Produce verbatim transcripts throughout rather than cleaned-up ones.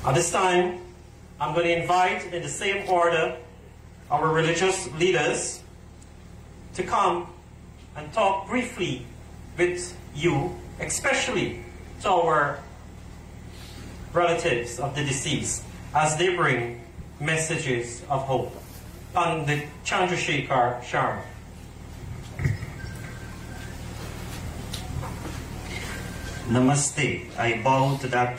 At this time, I'm going to invite, in the same order, our religious leaders to come and talk briefly with you, especially to our relatives of the deceased, as they bring messages of hope. Pandit Chandrasekhar Sharma. Namaste. I bow to that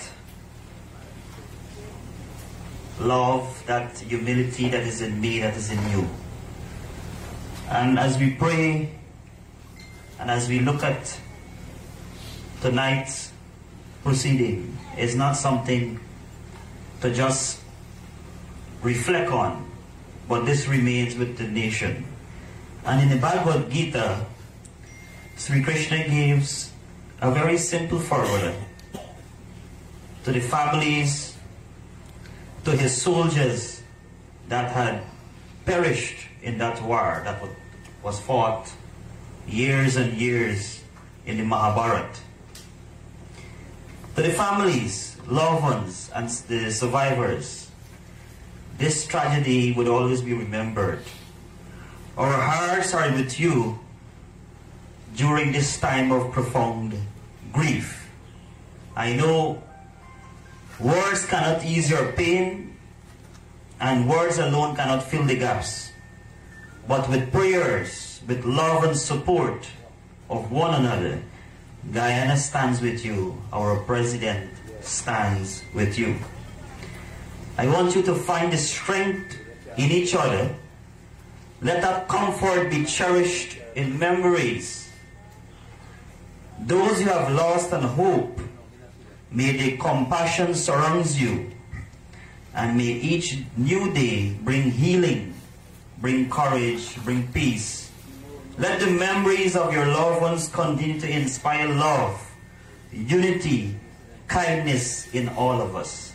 love, that humility that is in me, that is in you. And as we pray, and as we look at tonight's proceeding, it's not something to just reflect on, but this remains with the nation. And in the Bhagavad Gita, Sri Krishna gives a very simple formula to the families, to his soldiers that had perished in that war that was fought years and years in the Mahabharata. To the families, loved ones, and the survivors, this tragedy would always be remembered. Our hearts are with you during this time of profound grief. I know words cannot ease your pain, and words alone cannot fill the gaps. But with prayers, with love and support of one another, Guyana stands with you. Our president stands with you. I want you to find the strength in each other. Let that comfort be cherished in memories. Those you have lost and hope, may the compassion surround you, and may each new day bring healing, bring courage, bring peace. Let the memories of your loved ones continue to inspire love, unity, kindness in all of us.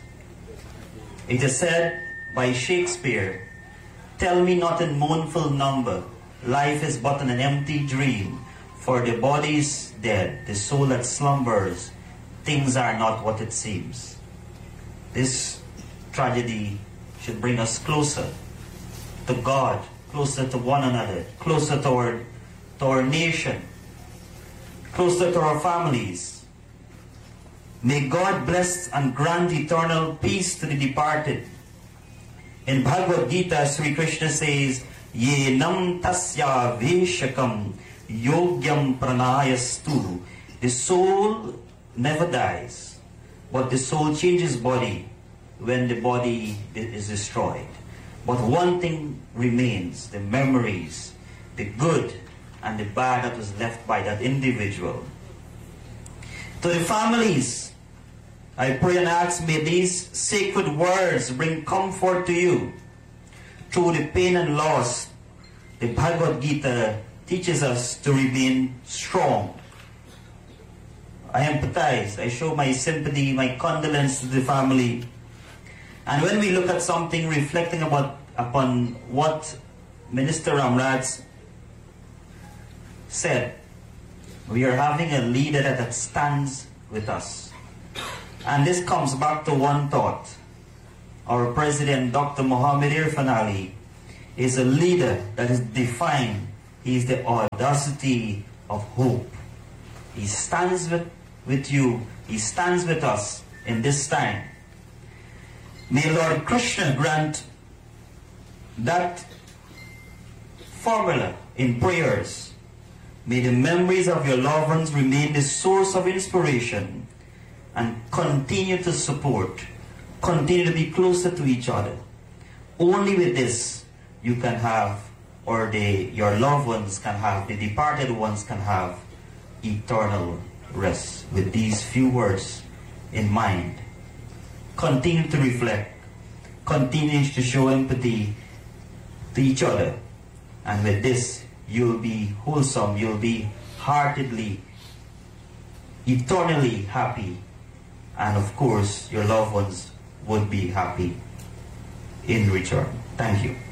It is said by Shakespeare, "Tell me not in mournful number, life is but an empty dream, for the body is dead, the soul that slumbers, things are not what it seems." This tragedy should bring us closer to God, closer to one another, closer to our, to our nation, closer to our families. May God bless and grant eternal peace to the departed. In Bhagavad Gita, Sri Krishna says, "Ye nam tasya veshakam yogyam pranayastu." The soul never dies, but the soul changes body when the body is destroyed. But one thing remains, the memories, the good and the bad that was left by that individual. To the families, I pray and ask, may these sacred words bring comfort to you. Through the pain and loss, the Bhagavad Gita teaches us to remain strong. I empathize, I show my sympathy, my condolence to the family. And when we look at something reflecting about upon what Minister Ramraj said, we are having a leader that, that stands with us. And this comes back to one thought. Our President, Doctor Mohammed Irfan Ali, is a leader that is defined. He is the audacity of hope. He stands with, with you. He stands with us in this time. May Lord Krishna grant that formula in prayers. May the memories of your loved ones remain the source of inspiration, and continue to support, continue to be closer to each other. Only with this you can have, or the, your loved ones can have, the departed ones can have eternal rest. With these few words in mind, continue to reflect, continue to show empathy to each other, and with this you'll be wholesome, you'll be heartedly, eternally happy, and of course your loved ones would be happy in return. Thank you.